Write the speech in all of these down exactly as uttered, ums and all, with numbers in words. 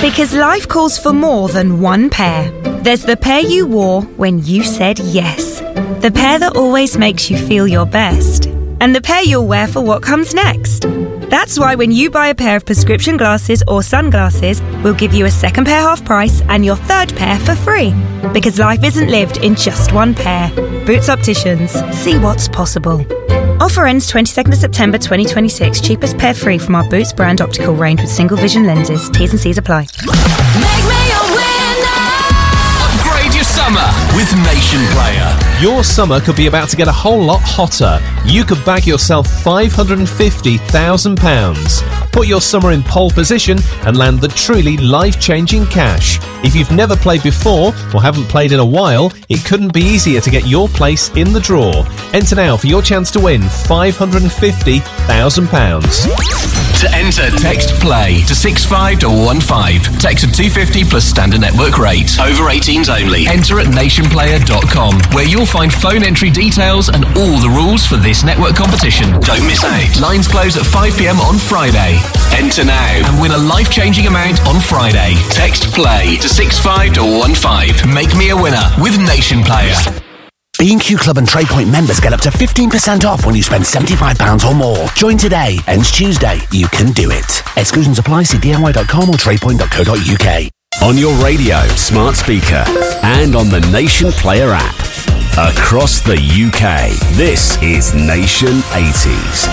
Because life calls for more than one pair. There's the pair you wore when you said yes. The pair that always makes you feel your best. And the pair you'll wear for what comes next. That's why when you buy a pair of prescription glasses or sunglasses, we'll give you a second pair half price and your third pair for free. Because life isn't lived in just one pair. Boots Opticians. See what's possible. Offer ends twenty-second of September twenty twenty-six. Cheapest pair free from our Boots brand optical range with single vision lenses. T's and C's apply. Make me a winner. Upgrade your summer with Nation Player. Your summer could be about to get a whole lot hotter. You could bag yourself five hundred fifty thousand pounds. Put your summer in pole position and land the truly life-changing cash. If you've never played before or haven't played in a while, it couldn't be easier to get your place in the draw. Enter now for your chance to win five hundred fifty thousand pounds. To enter, text PLAY to six five one five. Text of two fifty plus standard network rate. Over eighteens only. Enter at nation player dot com, where you'll find phone entry details and all the rules for this network competition. Don't miss out. Lines close at five p m on Friday. Enter now and win a life-changing amount on Friday. Text PLAY to six five one five. Make me a winner with Nation Player. B and Q Club and TradePoint members get up to fifteen percent off when you spend seventy-five pounds or more. Join today. Ends Tuesday. You can do it. Exclusions apply. See D I Y dot com or tradepoint dot co dot U K. On your radio, smart speaker, and on the Nation Player app. Across the U K, this is Nation eighties.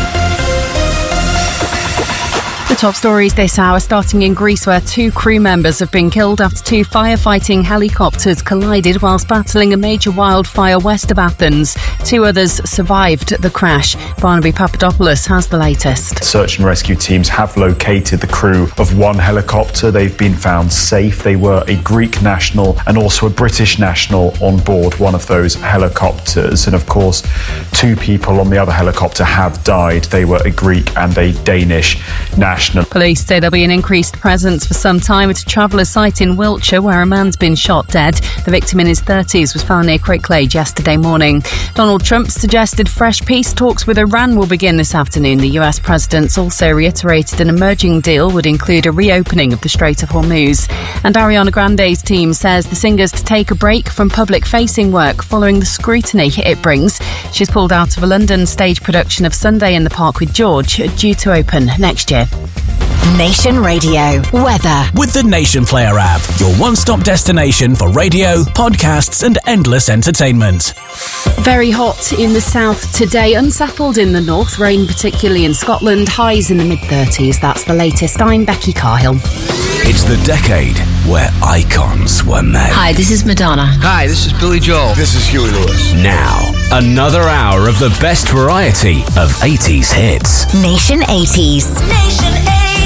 The top stories this hour, starting in Greece, where two crew members have been killed after two firefighting helicopters collided whilst battling a major wildfire west of Athens. Two others survived the crash. Barnaby Papadopoulos has the latest. Search and rescue teams have located the crew of one helicopter. They've been found safe. They were a Greek national and also a British national on board one of those helicopters. And of course, two people on the other helicopter have died. They were a Greek and a Danish national. Police say there'll be an increased presence for some time at a traveller site in Wiltshire where a man's been shot dead. The victim in his thirties was found near Cricklade yesterday morning. Donald Trump suggested fresh peace talks with Iran will begin this afternoon. The U S president's also reiterated an emerging deal would include a reopening of the Strait of Hormuz. And Ariana Grande's team says the singer's to take a break from public-facing work following the scrutiny it brings. She's pulled out of a London stage production of Sunday in the Park with George, due to open next year. Nation Radio weather with the Nation Player app, your one-stop destination for radio, podcasts and endless entertainment. Very hot in the south today, unsettled in the north, rain particularly in Scotland, highs in the mid-thirties. That's the latest. I'm Becky Cahill. It's the decade where icons were made. Hi, this is Madonna. Hi, this is Billy Joel. This is Huey Lewis. Now, another hour of the best variety of eighties hits. Nation eighties. Nation eighties.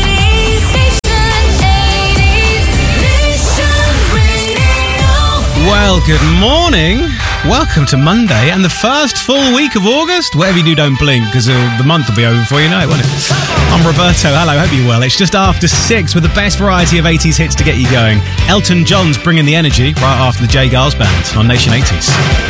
Well, good morning. Welcome to Monday and the first full week of August. Whatever you do, don't blink, because uh, the month will be over before you know it, won't it? I'm Roberto. Hello, hope you're well. It's just after six with the best variety of eighties hits to get you going. Elton John's bringing the energy right after the J. Giles Band on Nation eighties.